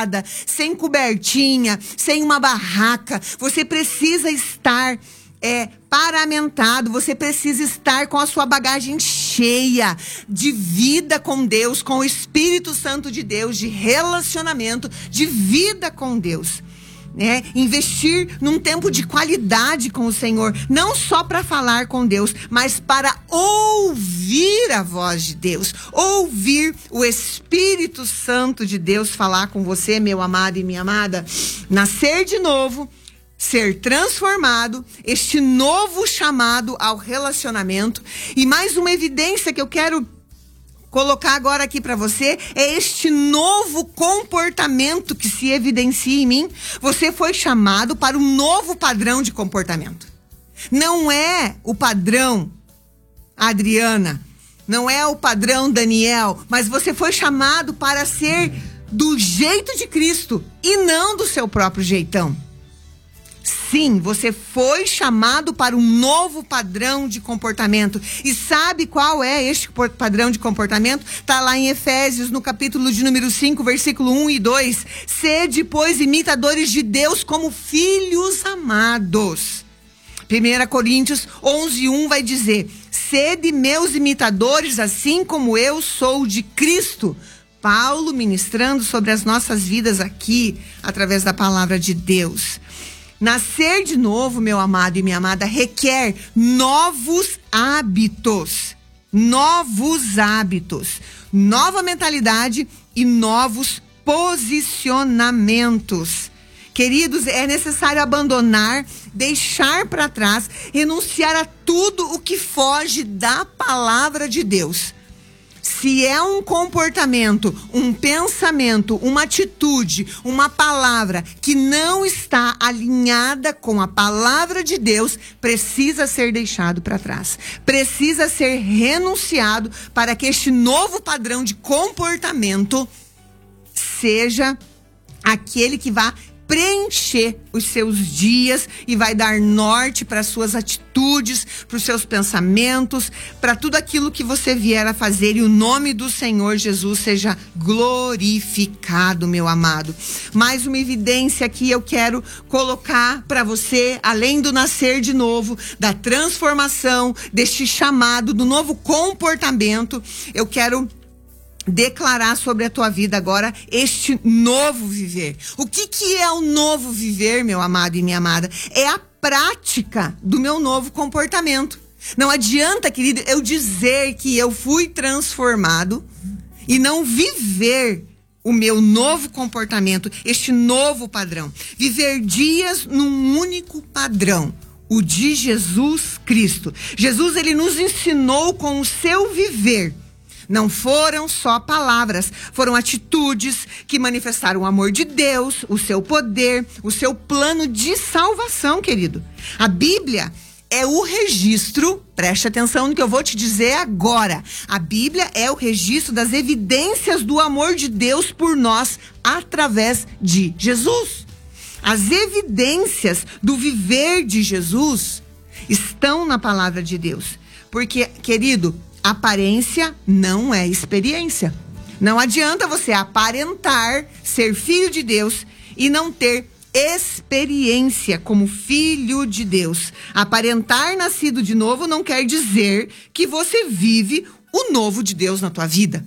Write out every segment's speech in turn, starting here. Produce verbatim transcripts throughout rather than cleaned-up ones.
fechada, sem cobertinha, sem uma barraca. Você precisa estar é, paramentado, você precisa estar com a sua bagagem cheia de vida com Deus, com o Espírito Santo de Deus, de relacionamento, de vida com Deus. Né? Investir num tempo de qualidade com o Senhor, não só para falar com Deus, mas para ouvir a voz de Deus, ouvir o Espírito Santo de Deus falar com você, meu amado e minha amada. Nascer de novo, ser transformado, este novo chamado ao relacionamento. E mais uma evidência que eu quero colocar agora aqui para você é este novo comportamento que se evidencia em mim. Você foi chamado para um novo padrão de comportamento. Não é o padrão Adriana, não é o padrão Daniel, mas você foi chamado para ser do jeito de Cristo e não do seu próprio jeitão. Sim, você foi chamado para um novo padrão de comportamento. E sabe qual é este padrão de comportamento? Está lá em Efésios, no capítulo de número cinco, versículo um e dois. Sede, pois, imitadores de Deus como filhos amados. primeira Coríntios onze, um vai dizer: sede meus imitadores, assim como eu sou de Cristo. Paulo ministrando sobre as nossas vidas aqui, através da palavra de Deus. Nascer de novo, meu amado e minha amada, requer novos hábitos, novos hábitos, nova mentalidade e novos posicionamentos. Queridos, é necessário abandonar, deixar para trás, renunciar a tudo o que foge da palavra de Deus. Se é um comportamento, um pensamento, uma atitude, uma palavra que não está alinhada com a palavra de Deus, precisa ser deixado para trás. Precisa ser renunciado para que este novo padrão de comportamento seja aquele que vá preencher os seus dias e vai dar norte para as suas atitudes, para os seus pensamentos, para tudo aquilo que você vier a fazer, e o nome do Senhor Jesus seja glorificado, meu amado. Mais uma evidência que eu quero colocar para você, além do nascer de novo, da transformação, deste chamado, do novo comportamento, eu quero declarar sobre a tua vida agora este novo viver. O que que é o novo viver, meu amado e minha amada? É a prática do meu novo comportamento. Não adianta, querido, eu dizer que eu fui transformado e não viver o meu novo comportamento, este novo padrão. Viver dias num único padrão, o de Jesus Cristo. Jesus, ele nos ensinou com o seu viver. Não foram só palavras, foram atitudes que manifestaram o amor de Deus, o seu poder, o seu plano de salvação, querido. A Bíblia é o registro, preste atenção no que eu vou te dizer agora. A Bíblia é o registro das evidências do amor de Deus por nós através de Jesus. As evidências do viver de Jesus estão na palavra de Deus. Porque, querido, aparência não é experiência. Não adianta você aparentar ser filho de Deus e não ter experiência como filho de Deus. Aparentar nascido de novo não quer dizer que você vive o novo de Deus na tua vida.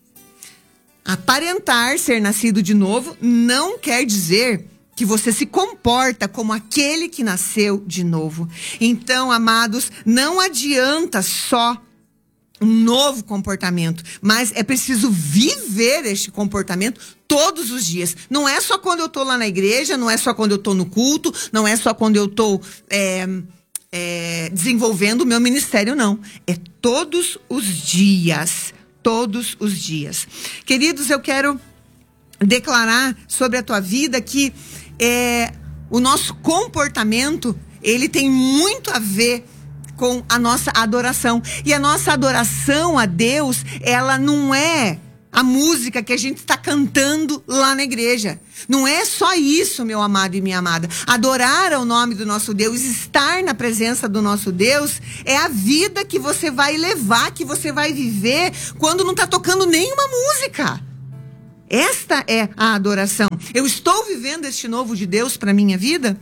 Aparentar ser nascido de novo não quer dizer que você se comporta como aquele que nasceu de novo. Então, amados, não adianta só um novo comportamento, mas é preciso viver este comportamento todos os dias. Não é só quando eu tô lá na igreja, não é só quando eu tô no culto, não é só quando eu tô é, é, desenvolvendo o meu ministério, não. É todos os dias, todos os dias. Queridos, eu quero declarar sobre a tua vida que é, o nosso comportamento, ele tem muito a ver com a nossa adoração. E a nossa adoração a Deus, ela não é a música que a gente está cantando lá na igreja. Não é só isso, meu amado e minha amada. Adorar ao nome do nosso Deus, estar na presença do nosso Deus, é a vida que você vai levar, que você vai viver quando não está tocando nenhuma música. Esta é a adoração. Eu estou vivendo este novo de Deus para minha vida?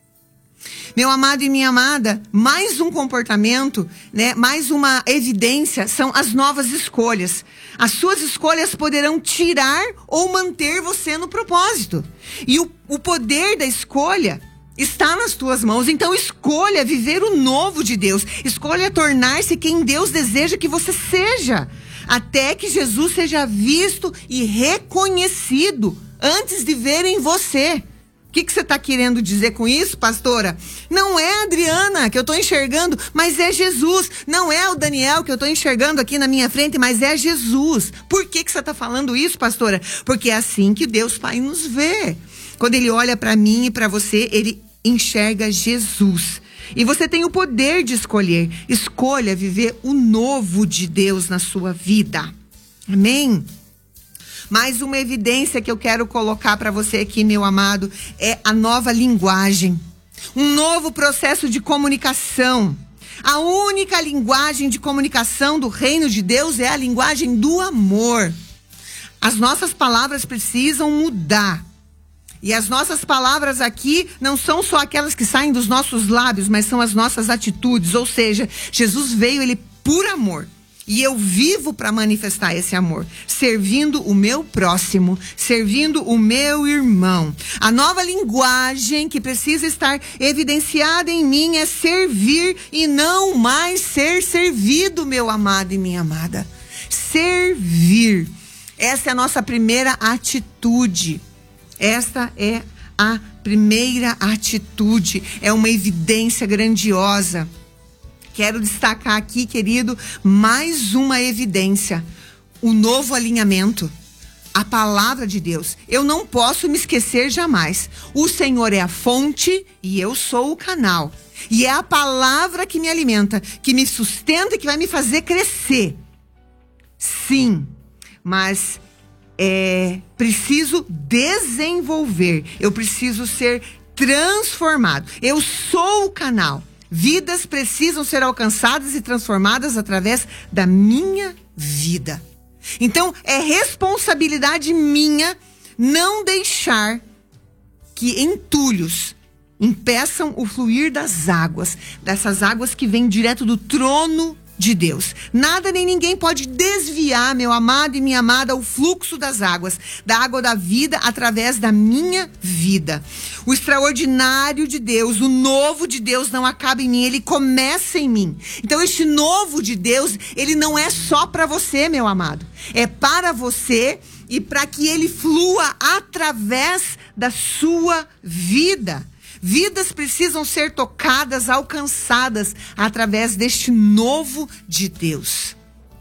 Meu amado e minha amada, mais um comportamento, né, mais uma evidência são as novas escolhas. As suas escolhas poderão tirar ou manter você no propósito. E o, o poder da escolha está nas tuas mãos. Então escolha viver o novo de Deus. Escolha tornar-se quem Deus deseja que você seja. Até que Jesus seja visto e reconhecido antes de verem você. O que, que você está querendo dizer com isso, pastora? Não é a Adriana que eu estou enxergando, mas é Jesus. Não é o Daniel que eu estou enxergando aqui na minha frente, mas é Jesus. Por que, que você está falando isso, pastora? Porque é assim que Deus Pai nos vê. Quando Ele olha para mim e para você, Ele enxerga Jesus. E você tem o poder de escolher. Escolha viver o novo de Deus na sua vida. Amém? Mais uma evidência que eu quero colocar para você aqui, meu amado, é a nova linguagem. Um novo processo de comunicação. A única linguagem de comunicação do reino de Deus é a linguagem do amor. As nossas palavras precisam mudar. E as nossas palavras aqui não são só aquelas que saem dos nossos lábios, mas são as nossas atitudes. Ou seja, Jesus veio, ele por amor. E eu vivo para manifestar esse amor, servindo o meu próximo, servindo o meu irmão. A nova linguagem que precisa estar evidenciada em mim é servir e não mais ser servido, meu amado e minha amada. Servir. Essa é a nossa primeira atitude. Esta é a primeira atitude. É uma evidência grandiosa. Quero destacar aqui, querido, mais uma evidência. O novo alinhamento. A palavra de Deus. Eu não posso me esquecer jamais. O Senhor é a fonte e eu sou o canal. E é a palavra que me alimenta, que me sustenta e que vai me fazer crescer. Sim, mas é preciso desenvolver. Eu preciso ser transformado. Eu sou o canal. Vidas precisam ser alcançadas e transformadas através da minha vida. Então, é responsabilidade minha não deixar que entulhos impeçam o fluir das águas, dessas águas que vêm direto do trono de Deus. Nada nem ninguém pode desviar, meu amado e minha amada, o fluxo das águas, da água da vida através da minha vida. O extraordinário de Deus, o novo de Deus não acaba em mim, ele começa em mim. Então este novo de Deus, ele não é só para você, meu amado. É para você e para que ele flua através da sua vida. Vidas precisam ser tocadas, alcançadas através deste novo de Deus.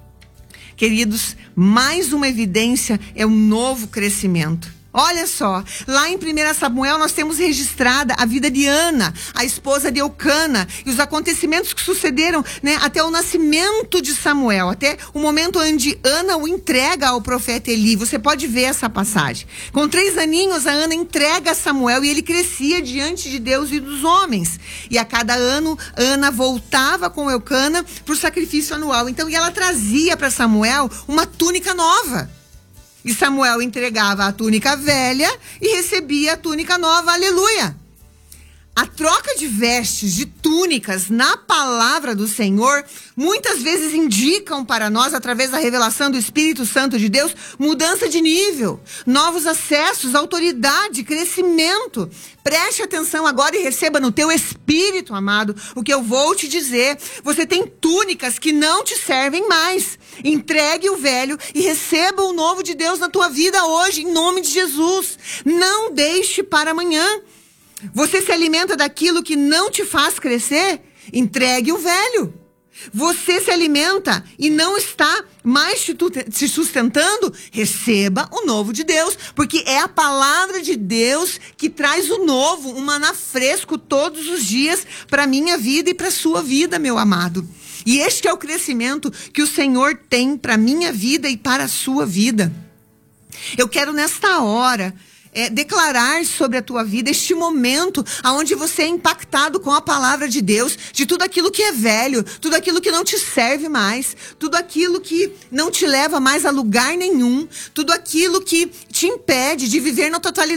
Queridos, mais uma evidência é o novo crescimento. Olha só, lá em primeiro Samuel nós temos registrada a vida de Ana, a esposa de Eucana, e os acontecimentos que sucederam, né, até o nascimento de Samuel, até o momento onde Ana o entrega ao profeta Eli. Você pode ver essa passagem. Com três aninhos, a Ana entrega a Samuel e ele crescia diante de Deus e dos homens. E a cada ano, Ana voltava com Eucana para o sacrifício anual. Então, e ela trazia para Samuel uma túnica nova. E Samuel entregava a túnica velha e recebia a túnica nova, aleluia. A troca de vestes, de túnicas na palavra do Senhor, muitas vezes indicam para nós, através da revelação do Espírito Santo de Deus, mudança de nível, novos acessos, autoridade, crescimento. Preste atenção agora e receba no teu espírito, amado, o que eu vou te dizer. Você tem túnicas que não te servem mais. Entregue o velho e receba o novo de Deus na tua vida hoje, em nome de Jesus. Não deixe para amanhã. Você se alimenta daquilo que não te faz crescer? Entregue o velho. Você se alimenta e não está mais te sustentando? Receba o novo de Deus, porque é a palavra de Deus que traz o novo, um maná fresco todos os dias para a minha vida e para a sua vida, meu amado. E este é o crescimento que o Senhor tem para a minha vida e para a sua vida. Eu quero nesta hora É, declarar sobre a tua vida este momento onde você é impactado com a palavra de Deus, de tudo aquilo que é velho, tudo aquilo que não te serve mais, tudo aquilo que não te leva mais a lugar nenhum, tudo aquilo que te impede de viver na totalidade